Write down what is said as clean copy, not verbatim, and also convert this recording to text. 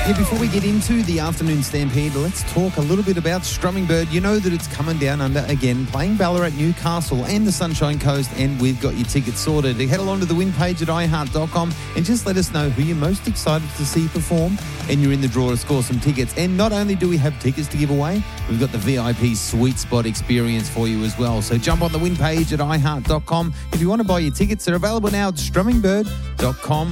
Yeah, before we get into the afternoon stampede, let's talk a little bit about Strumming Bird. You know that it's coming down under again, playing Ballarat, Newcastle and the Sunshine Coast, and we've got your tickets sorted. Head along to the win page at iheart.com and just let us know who you're most excited to see perform, and you're in the draw to score some tickets. And not only do we have tickets to give away, we've got the VIP Sweet Spot experience for you as well. So jump on the win page at iheart.com. If you want to buy your tickets, they're available now at strummingbird.com.au.